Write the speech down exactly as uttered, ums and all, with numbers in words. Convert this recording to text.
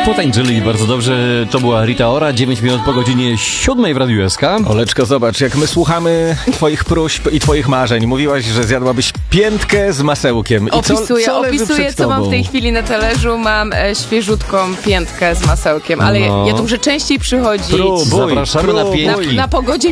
Potańczyli bardzo dobrze. To była Rita Ora, dziewięć minut po godzinie siódmej w Radiu S K. Oleczko, zobacz, jak my słuchamy twoich próśb i twoich marzeń. Mówiłaś, że zjadłabyś piętkę z masełkiem. I opisuję, co, co leży opisuję przed co tobą? mam w tej chwili na talerzu. Mam e, świeżutką piętkę z masełkiem, ale No. ja tu muszę częściej przychodzić. Próbuj, Zapraszamy na próbuj. Na, piętki. na pogodzie